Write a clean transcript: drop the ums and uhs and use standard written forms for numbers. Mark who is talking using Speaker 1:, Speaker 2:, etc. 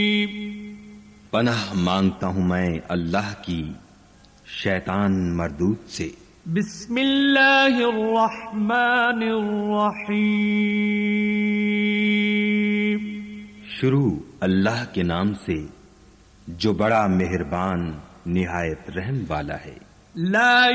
Speaker 1: पनाह मांगता हूं मैं अल्लाह की शैतान मरदूद से।
Speaker 2: बिस्मिल्लाहिर्रहमानिर्रहीम।
Speaker 1: शुरू अल्लाह के नाम से जो बड़ा मेहरबान निहायत रहम वाला है।
Speaker 2: ला